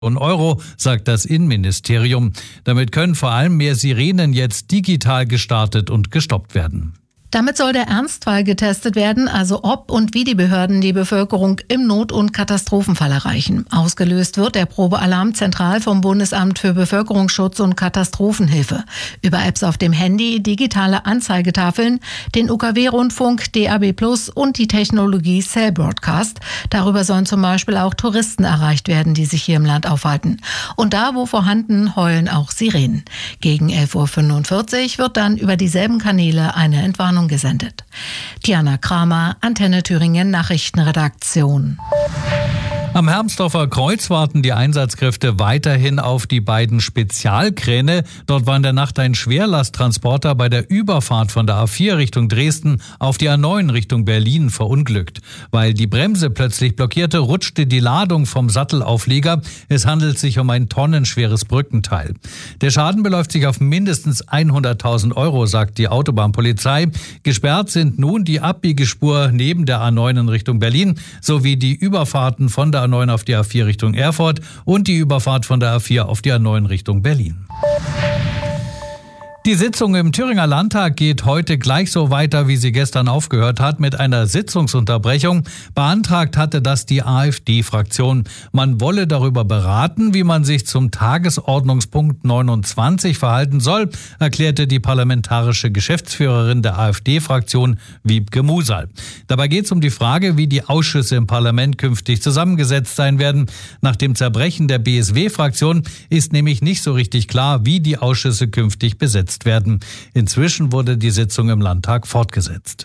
Euro, sagt das Innenministerium. Damit können vor allem mehr Sirenen jetzt digital gestartet und gestoppt werden. Damit soll der Ernstfall getestet werden, also ob und wie die Behörden die Bevölkerung im Not- und Katastrophenfall erreichen. Ausgelöst wird der Probealarm zentral vom Bundesamt für Bevölkerungsschutz und Katastrophenhilfe. Über Apps auf dem Handy, digitale Anzeigetafeln, den UKW-Rundfunk, DAB+ und die Technologie Cell Broadcast. Darüber sollen zum Beispiel auch Touristen erreicht werden, die sich hier im Land aufhalten. Und da, wo vorhanden, heulen auch Sirenen. Gegen 11.45 Uhr wird dann über dieselben Kanäle eine Entwarnung gesendet. Diana Kramer, Antenne Thüringen Nachrichtenredaktion. Am Hermsdorfer Kreuz warten die Einsatzkräfte weiterhin auf die beiden Spezialkräne. Dort war in der Nacht ein Schwerlasttransporter bei der Überfahrt von der A4 Richtung Dresden auf die A9 Richtung Berlin verunglückt. Weil die Bremse plötzlich blockierte, rutschte die Ladung vom Sattelauflieger. Es handelt sich um ein tonnenschweres Brückenteil. Der Schaden beläuft sich auf mindestens 100.000 Euro, sagt die Autobahnpolizei. Gesperrt sind nun die Abbiegespur neben der A9 in Richtung Berlin sowie die Überfahrten von der A9 auf die A4 Richtung Erfurt und die Überfahrt von der A4 auf die A9 Richtung Berlin. Die Sitzung im Thüringer Landtag geht heute gleich so weiter, wie sie gestern aufgehört hat, mit einer Sitzungsunterbrechung. Beantragt hatte das die AfD-Fraktion. Man wolle darüber beraten, wie man sich zum Tagesordnungspunkt 29 verhalten soll, erklärte die parlamentarische Geschäftsführerin der AfD-Fraktion Wiebke Musal. Dabei geht es um die Frage, wie die Ausschüsse im Parlament künftig zusammengesetzt sein werden. Nach dem Zerbrechen der BSW-Fraktion ist nämlich nicht so richtig klar, wie die Ausschüsse künftig besetzt werden. Inzwischen wurde die Sitzung im Landtag fortgesetzt.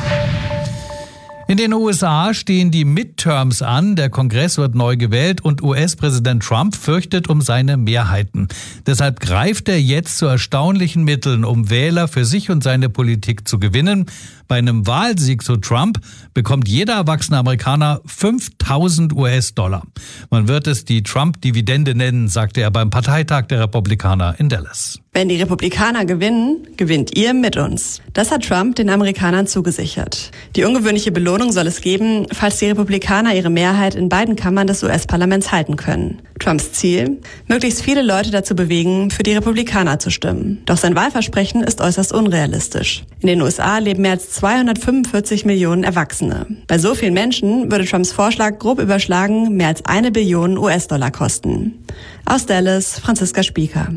In den USA stehen die Midterms an, der Kongress wird neu gewählt und US-Präsident Trump fürchtet um seine Mehrheiten. Deshalb greift er jetzt zu erstaunlichen Mitteln, um Wähler für sich und seine Politik zu gewinnen. Bei einem Wahlsieg zu Trump bekommt jeder erwachsene Amerikaner 5.000 US-Dollar. Man wird es die Trump-Dividende nennen, sagte er beim Parteitag der Republikaner in Dallas. Wenn die Republikaner gewinnen, gewinnt ihr mit uns. Das hat Trump den Amerikanern zugesichert. Die ungewöhnliche Belohnung soll es geben, falls die Republikaner ihre Mehrheit in beiden Kammern des US-Parlaments halten können. Trumps Ziel? Möglichst viele Leute dazu bewegen, für die Republikaner zu stimmen. Doch sein Wahlversprechen ist äußerst unrealistisch. In den USA leben mehr als 245 Millionen Erwachsene. Bei so vielen Menschen würde Trumps Vorschlag grob überschlagen mehr als 1 Billion US-Dollar kosten. Aus Dallas, Franziska Spieker.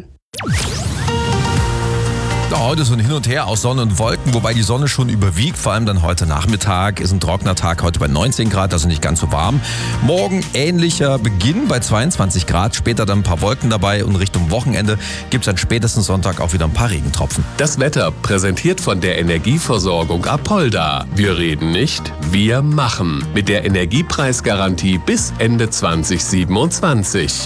Heute so ein Hin und Her aus Sonne und Wolken, wobei die Sonne schon überwiegt, vor allem dann heute Nachmittag. Ist ein trockener Tag, heute bei 19 Grad, also nicht ganz so warm. Morgen ähnlicher Beginn bei 22 Grad, später dann ein paar Wolken dabei und Richtung Wochenende gibt es dann spätestens Sonntag auch wieder ein paar Regentropfen. Das Wetter präsentiert von der Energieversorgung Apolda. Wir reden nicht, wir machen. Mit der Energiepreisgarantie bis Ende 2027.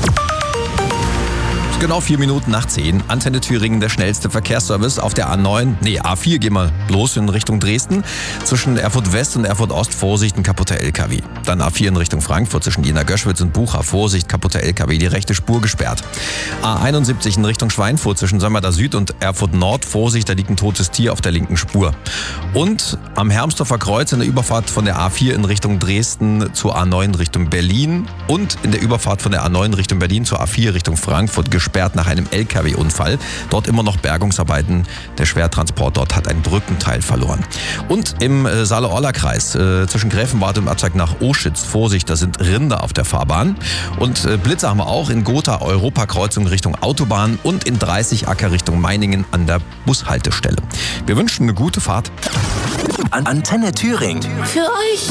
Genau 4 Minuten nach 10. Antenne Thüringen, der schnellste Verkehrsservice auf der A4 gehen wir los in Richtung Dresden. Zwischen Erfurt West und Erfurt Ost, Vorsicht, ein kaputter LKW. Dann A4 in Richtung Frankfurt zwischen Jena-Göschwitz und Bucha, Vorsicht, kaputter LKW, die rechte Spur gesperrt. A71 in Richtung Schweinfurt zwischen Sömmerda Süd und Erfurt Nord, Vorsicht, da liegt ein totes Tier auf der linken Spur. Und am Hermsdorfer Kreuz in der Überfahrt von der A4 in Richtung Dresden zur A9 Richtung Berlin und in der Überfahrt von der A9 Richtung Berlin zur A4 Richtung Frankfurt gesperrt nach einem LKW-Unfall. Dort immer noch Bergungsarbeiten. Der Schwertransport dort hat ein Brückenteil verloren. Und im Saale-Orla-Kreis zwischen Gräfenwart und Abzweig nach Oschitz, Vorsicht, da sind Rinder auf der Fahrbahn. Und Blitze haben wir auch in Gotha, Europakreuzung Richtung Autobahn und in 30 Acker Richtung Meiningen an der Bushaltestelle. Wir wünschen eine gute Fahrt. Antenne Thüringen. Für euch.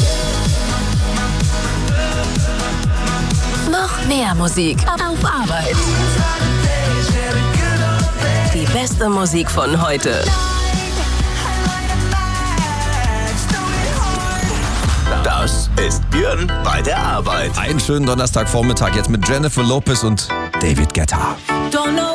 Noch mehr Musik auf Arbeit. Die beste Musik von heute. Das ist Björn bei der Arbeit. Einen schönen Donnerstagvormittag jetzt mit Jennifer Lopez und David Guetta. Don't know